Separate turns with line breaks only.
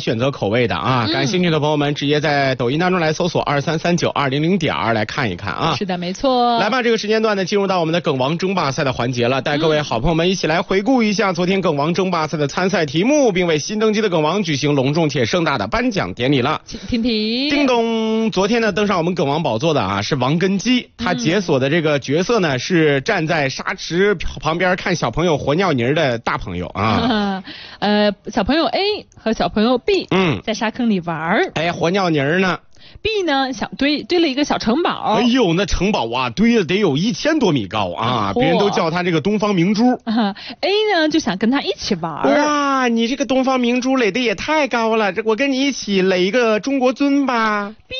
选择口味的啊。感兴趣的朋友们直接在抖音当中来搜索2339200来看一看啊。
是的，没错。
来吧，这个时间段呢，进入到我们的梗王争霸赛的环节了，带各位好朋友们一起来回顾一下昨天梗王争霸赛的参赛题目，并为新登基的梗王举行隆重且盛大的颁奖典礼了。
请听题。
叮咚，昨天呢登上我们梗王宝座的啊是王根基，他解锁的这个角色呢是站在沙池旁边看小朋友活尿泥的大朋友啊。
小朋友 A 和小朋友 B 在沙坑里玩，
活尿泥呢。
B 呢想堆了一个小城堡，
哎呦，那城堡啊堆了得有1000多米高啊，别人都叫他这个东方明珠。
A 呢就想跟他一起玩。
哇，你这个东方明珠垒的也太高了，我跟你一起垒一个中国尊吧。